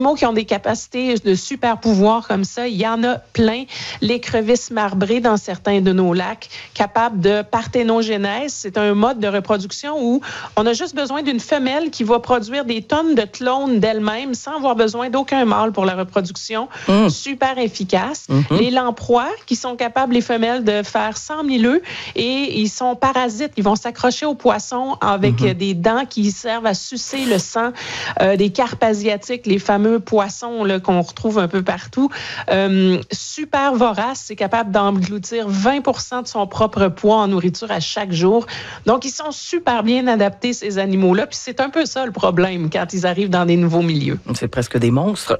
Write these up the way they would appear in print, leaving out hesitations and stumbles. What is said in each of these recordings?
qui ont des capacités de super pouvoirs comme ça, il y en a plein. L'écrevisse marbrée dans certains de nos lacs, capable de parthénogenèse. C'est un mode de reproduction où on a juste besoin d'une femelle qui va produire des tonnes de clones d'elle-même sans avoir besoin d'aucun mâle pour la reproduction. Super efficace. Les lamproies qui sont capables, les femelles, de faire 100 000 œufs et ils sont parasites. Ils vont s'accrocher aux poissons avec des dents qui servent à sucer le sang des carpes asiatiques, les fameux poissons là, qu'on retrouve un peu partout. Super vorace, c'est capable d'engloutir 20% de son propre poids en nourriture à chaque jour. Donc, ils sont super bien adaptés, ces animaux-là. Puis c'est un peu ça le problème quand ils arrivent dans des nouveaux milieux. C'est presque des monstres.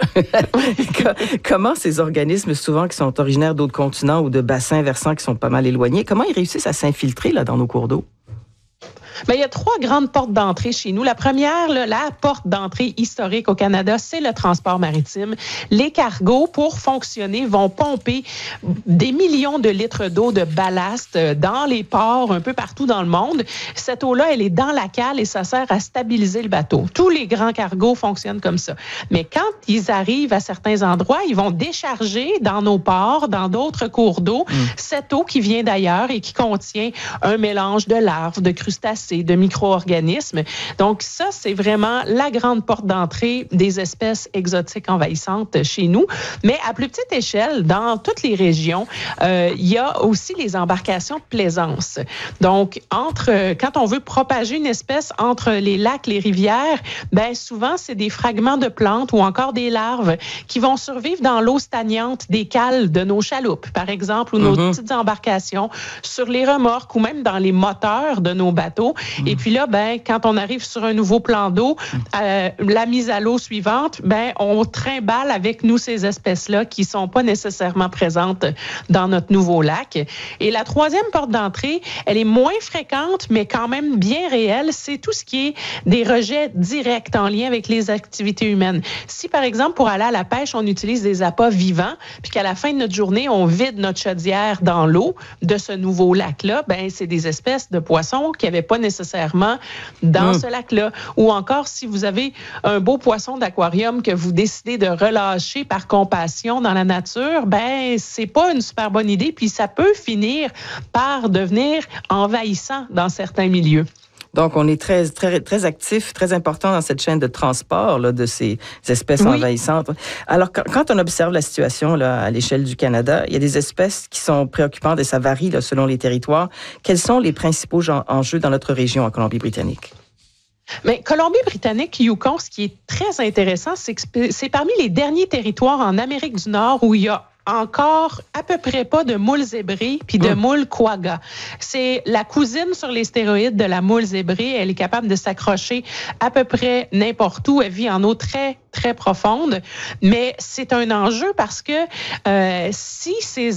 Comment ces organismes, souvent qui sont originaires d'autres continents ou de bassins versants qui sont pas mal éloignés, comment ils réussissent à s'infiltrer là, dans nos cours d'eau? Bien, il y a 3 grandes portes d'entrée chez nous. La première, là, la porte d'entrée historique au Canada, c'est le transport maritime. Les cargos, pour fonctionner, vont pomper des millions de litres d'eau de ballast dans les ports un peu partout dans le monde. Cette eau-là, elle est dans la cale et ça sert à stabiliser le bateau. Tous les grands cargos fonctionnent comme ça. Mais quand ils arrivent à certains endroits, ils vont décharger dans nos ports, dans d'autres cours d'eau, cette eau qui vient d'ailleurs et qui contient un mélange de larves, de crustacés, de micro-organismes. Donc ça, c'est vraiment la grande porte d'entrée des espèces exotiques envahissantes chez nous. Mais à plus petite échelle, dans toutes les régions, il y a aussi les embarcations de plaisance. Donc, quand on veut propager une espèce entre les lacs, les rivières, ben souvent, c'est des fragments de plantes ou encore des larves qui vont survivre dans l'eau stagnante des cales de nos chaloupes, par exemple, ou nos petites embarcations, sur les remorques ou même dans les moteurs de nos bateaux. Et puis là, ben, quand on arrive sur un nouveau plan d'eau, la mise à l'eau suivante, ben, on trimballe avec nous ces espèces-là qui sont pas nécessairement présentes dans notre nouveau lac. Et la troisième porte d'entrée, elle est moins fréquente, mais quand même bien réelle. C'est tout ce qui est des rejets directs en lien avec les activités humaines. Si, par exemple, pour aller à la pêche, on utilise des appâts vivants, puis qu'à la fin de notre journée, on vide notre chaudière dans l'eau de ce nouveau lac-là, ben, c'est des espèces de poissons qui n'avaient pas nécessairement dans ce lac-là. Ou encore, si vous avez un beau poisson d'aquarium que vous décidez de relâcher par compassion dans la nature, ben c'est pas une super bonne idée, puis ça peut finir par devenir envahissant dans certains milieux. Donc, on est très, très, très actif, très important dans cette chaîne de transport là, de ces espèces envahissantes. Alors, quand on observe la situation là, à l'échelle du Canada, il y a des espèces qui sont préoccupantes et ça varie là, selon les territoires. Quels sont les principaux enjeux dans notre région en Colombie-Britannique? Mais Colombie-Britannique, Yukon, ce qui est très intéressant, c'est que c'est parmi les derniers territoires en Amérique du Nord où il y a encore à peu près pas de moule zébrée puis de moule quagga. C'est la cousine sur les stéroïdes de la moule zébrée. Elle est capable de s'accrocher à peu près n'importe où. Elle vit en eau très, très profonde. Mais c'est un enjeu parce que si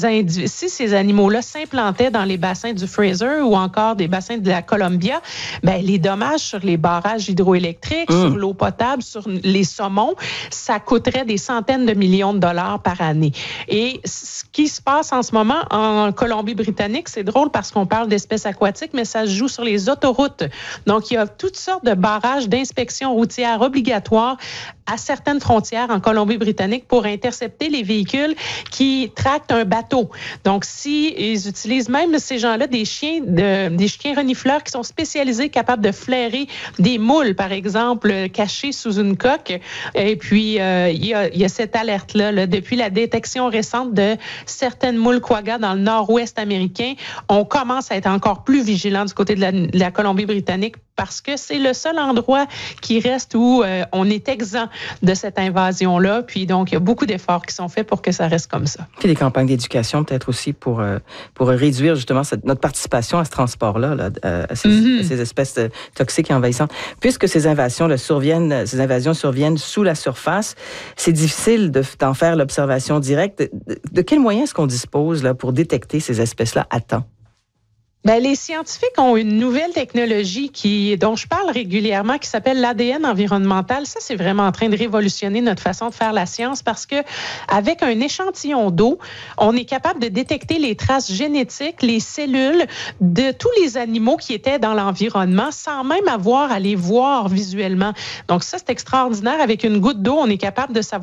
ces animaux-là s'implantaient dans les bassins du Fraser ou encore des bassins de la Columbia, ben les dommages sur les barrages hydroélectriques, sur l'eau potable, sur les saumons, ça coûterait des centaines de millions de dollars par année. Et ce qui se passe en ce moment en Colombie-Britannique, c'est drôle parce qu'on parle d'espèces aquatiques, mais ça se joue sur les autoroutes. Donc, il y a toutes sortes de barrages d'inspection routière obligatoires à certaines frontières en Colombie-Britannique pour intercepter les véhicules qui tractent un bateau. Donc, si ils utilisent même ces gens-là des chiens renifleurs qui sont spécialisés, capables de flairer des moules, par exemple, cachés sous une coque. Et puis, il y a cette alerte-là, là, depuis la détection récente de certaines moules quagga dans le nord-ouest américain. On commence à être encore plus vigilant du côté de la Colombie-Britannique parce que c'est le seul endroit qui reste où on est exempt de cette invasion-là. Puis donc, il y a beaucoup d'efforts qui sont faits pour que ça reste comme ça. Puis des campagnes d'éducation peut-être aussi pour réduire justement notre participation à ce transport-là, là, à ces espèces toxiques et envahissantes. Puisque ces invasions surviennent sous la surface, c'est difficile d'en faire l'observation directe. De quels moyens est-ce qu'on dispose là, pour détecter ces espèces-là à temps? Ben, les scientifiques ont une nouvelle technologie dont je parle régulièrement qui s'appelle l'ADN environnemental. Ça, c'est vraiment en train de révolutionner notre façon de faire la science parce que avec un échantillon d'eau, on est capable de détecter les traces génétiques, les cellules de tous les animaux qui étaient dans l'environnement sans même avoir à les voir visuellement. Donc ça, c'est extraordinaire. Avec une goutte d'eau, on est capable de savoir